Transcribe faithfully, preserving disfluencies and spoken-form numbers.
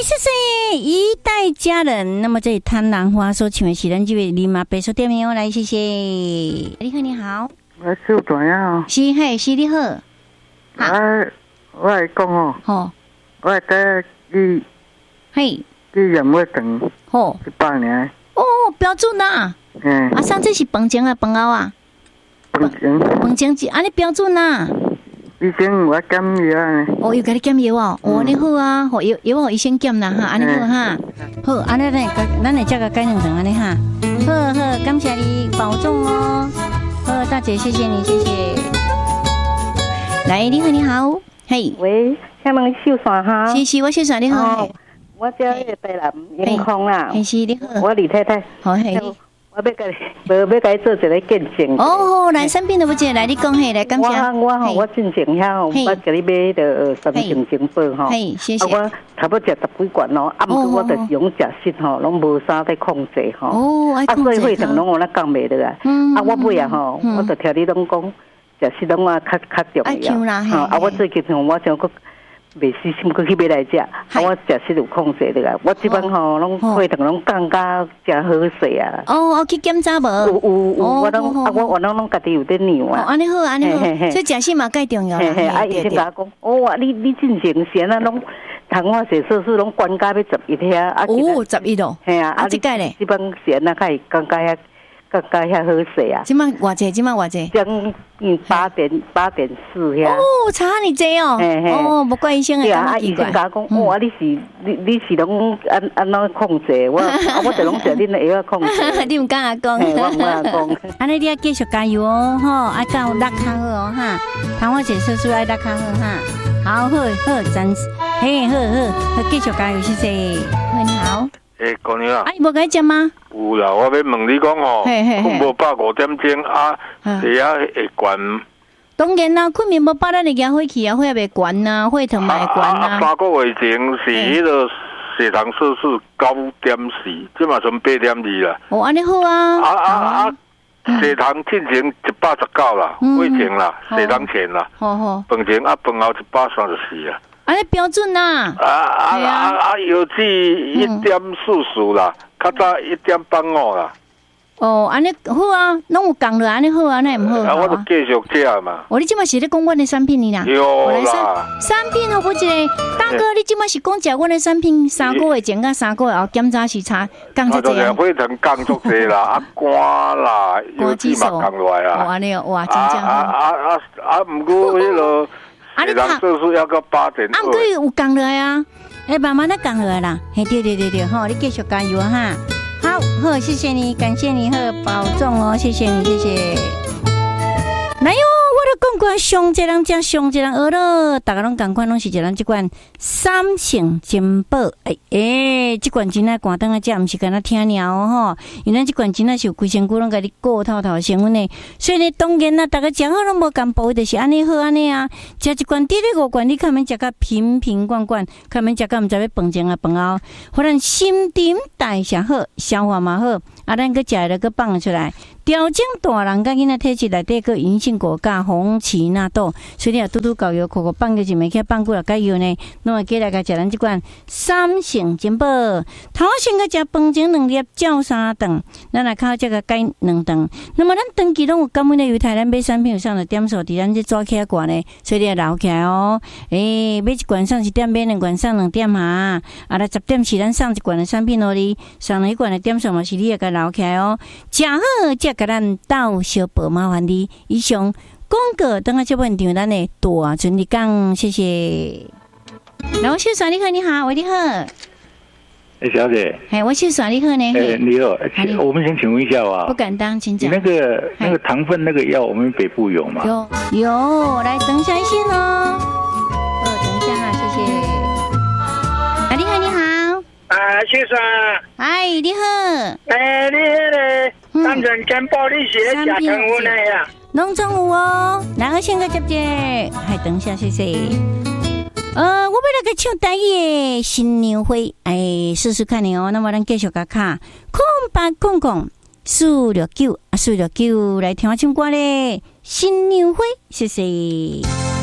谢谢一代家人。那么这里贪兰花所请的是咱这位林妈白说店面哦，来谢谢。你好，你好， 我手怎样？ 是嘿，是你好。 好，我我来讲哦。 好， 我来带你， 嘿， 你有没有等？ 好， 一百年。 哦，标准啊。嗯。啊，上这是饭前啊，饭后啊。 饭前。 饭前是安尼标准啊。 以前我减药啊。 哦，又给你减药哦，哦，你好啊，好药药我医生减啦哈，安尼好哈，好，安尼咱咱来这个改两层安尼哈，好好，感谢你保重哦，好，大姐谢谢你，谢谢。来，你好，你好，嘿， 喂，请问秀山哈？ 是是，我秀山你好， 我叫那个白兰银空啦， 嘿是你好， 我李太太， 好嘿。 我要甲你，无要甲你做一个见证。 哦，来产品都不接，来你讲嘿，来感谢。 我我吼，我进前遐吼，我甲你买的三重金宝吼。 嘿，谢谢。 我差不多食十几罐咯，啊，毋过我就是用食食吼，拢无啥在控制吼。 哦， 啊，所以会场拢有那讲袂得啊。啊，我尾啊吼，我就听你拢讲，食食拢啊较较重要。吼，啊，我最近吼，我想讲。袂死心，佮去买来食，啊！我食食有控制的啊！我即摆吼，拢会堂拢降甲真好势啊！ 哦，我去检查无？ 有有有，我拢啊，我我拢拢家己有在量啊！ 安尼好，安尼好，所以食食嘛介重要啦。 啊，医生甲我讲，哦啊，你你进前先啊，拢糖化血色素拢关甲要十一遐啊！ 哦，十一咯。 嘿啊， 啊，即个咧， 即摆先啊，较会降甲遐。更加遐好势啊！ 即摆偌济，即摆偌济？ 将近八点八点四遐。 哦，差你济哦！哦，无怪医生诶， 啊，医生甲我讲，哇，你是你你是拢安安怎控制？我啊，我就拢食恁的药控制。 你毋敢讲？ 我毋敢讲。 安尼你要继续加油哦，吼，爱到力较好哦，哈，糖化血色素爱力较好哈。好，好，好，真是，嘿，好好，继续加油，谢谢。你好。 诶，姑娘啊！ 啊，无甲食吗？ 有啦，我要问你讲吼，困无饱五点钟啊，血压会悬？ 当然啦，困眠无饱，咱会压火气啊，血压会悬呐，血糖嘛会悬呐。 三个月前是迄个血糖摄氏九点四，即嘛剩八点二啦。 哦，安尼好啊。 啊啊啊！血糖进前一百十九啦，血前啦，血糖前啦， 好好。 饭前啊，饭后一百三十四啊。 安尼标准呐！ 啊啊啊啊！药剂一点四四啦，较早一点八五啦。 哦，安尼好啊，拢有降落，安尼好啊，那毋好啊？我就继续食嘛。 哦，你即马是咧讲阮的产品呢啦？ 有啦。 产品好不一个大哥，你即马是讲食阮的产品，三个月前甲三个月后检查是差降一济啊？ 血糖降足济啦，啊肝啦，药剂嘛降落来啊。 哦，安尼哇，真正好。 啊啊啊啊！毋过迄个。血糖摄氏要到八点二， 啊，佮有降落来啊，哎，慢慢的降落来啦，嘿，对对对对，吼，你继续加油哈，好，好，谢谢你，感谢你，好，保重哦，谢谢你，谢谢。来哟，我都讲过，上一人食上一人学咯，大家拢共款，拢是一人即款三性珍宝，哎哎，即款真爱寒当啊食，毋是干那听鸟哦吼，因为即款真爱是有规身躯拢甲你顾透透成分的，所以呢，当然啦，大家食好拢无共补，就是安尼好安尼啊，食一罐滴滴五罐，你看免食甲瓶瓶罐罐，看免食甲毋知要饭前啊饭后，互咱新陈代谢好，消化嘛好，啊，咱佮食了佮放出来。调整大人甲囡仔体质内底个银杏果加红荠纳豆，所以你啊拄拄搞药，口口放个一枚起放过来加药呢，那么过来甲食咱即款三性珍宝，头先个食饭前两粒，照三顿，咱来靠这个改两顿。那么咱长期拢有感恩的犹太，咱买产品有上的点数，伫咱这抓起来罐呢，所以你要留起来哦。诶、欸，买一罐上一点，买两罐上两点哈。啊，来十点是咱上一罐的产品哦，你上了一罐的点数嘛是你要甲留起来哦，食好食。甲咱斗小宝麻烦你，以上广告等下这本场咱的大春你讲，谢谢。然后秀爽你好，你好，喂你好， 哎小姐， 哎我秀爽你好呢， 哎你好，我们先请问一下啊， 不敢当，请讲。 你那个那个糖分那个药，我们北部有吗？ 有有，来等一下先哦，哦等一下哈，谢谢。啊你好你好， 啊秀爽， 哎你好， 哎你迄个。三层珍宝你是咧食糖分的呀？ 拢总有哦，来我先个接接，还等一下谢谢。呃，我要来个唱台语的新娘花，哎，试试看你哦。那么咱继续甲卡空八空空四六九啊，四六九来听我唱歌咧，新娘花，谢谢。